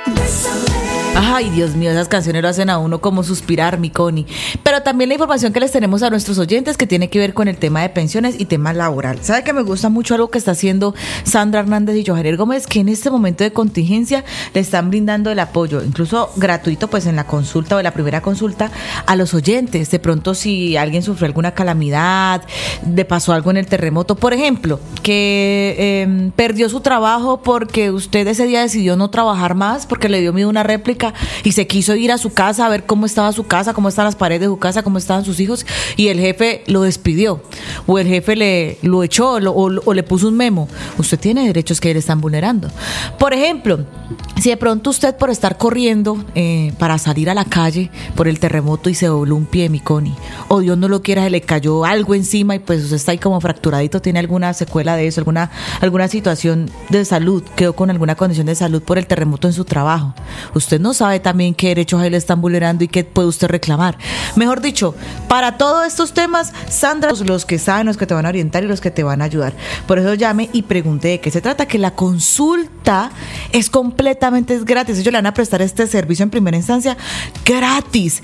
Ay, Dios mío, esas canciones lo hacen a uno como suspirar, mi Connie. Pero también la información que les tenemos a nuestros oyentes que tiene que ver con el tema de pensiones y tema laboral. ¿Sabe que me gusta mucho algo que está haciendo Sandra Hernández y Johanner Gómez? Que en este momento de contingencia le están brindando el apoyo, incluso gratuito, pues en la consulta o en la primera consulta, a los oyentes. De pronto, si alguien sufrió alguna calamidad, le pasó algo en el terremoto, por ejemplo, que perdió su trabajo porque usted ese día decidió no trabajar más porque le dio miedo una réplica y se quiso ir a su casa a ver cómo estaba su casa, cómo están las paredes de su casa, cómo estaban sus hijos, y el jefe lo despidió o el jefe lo echó o le puso un memo. Usted tiene derechos que le están vulnerando. Por ejemplo, si de pronto usted por estar corriendo para salir a la calle por el terremoto y se dobló un pie, mi Connie, o Dios no lo quiera, se le cayó algo encima y pues usted está ahí como fracturadito, tiene alguna secuela de eso, alguna situación de salud, quedó con alguna condición de salud por el terremoto en su trabajo, usted no sabe también qué derechos ahí le están vulnerando y qué puede usted reclamar. Mejor dicho, para todos estos temas, Sandra, los que saben, los que te van a orientar y los que te van a ayudar. Por eso llame y pregunte de qué se trata, que la consulta es completamente gratis. Ellos le van a prestar este servicio en primera instancia gratis.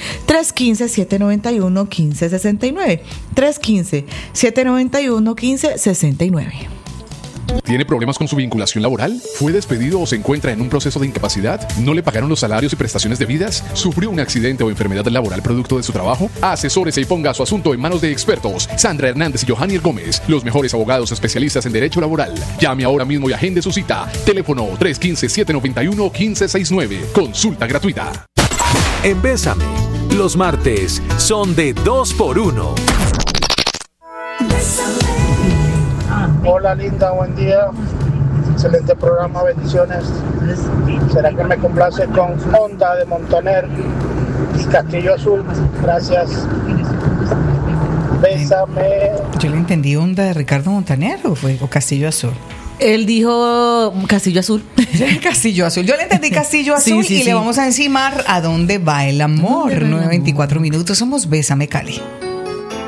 315-791-1569. 315-791-1569. ¿Tiene problemas con su vinculación laboral? ¿Fue despedido o se encuentra en un proceso de incapacidad? ¿No le pagaron los salarios y prestaciones debidas? ¿Sufrió un accidente o enfermedad laboral producto de su trabajo? Asesórese y ponga su asunto en manos de expertos. Sandra Hernández y Johanner Gómez, los mejores abogados especialistas en derecho laboral. Llame ahora mismo y agende su cita. Teléfono 315-791-1569. Consulta gratuita. En Bésame, los martes son de 2x1. Hola linda, buen día. Excelente programa, bendiciones. ¿Será que me complace con Honda de Montaner y Castillo Azul? Gracias. Bésame. Yo le entendí Honda de Ricardo Montaner o Castillo Azul. Él dijo Castillo Azul. Castillo Azul. Yo le entendí Castillo Azul sí. Le vamos a encimar a dónde va el amor. 9:24 minutos. Somos Bésame Cali.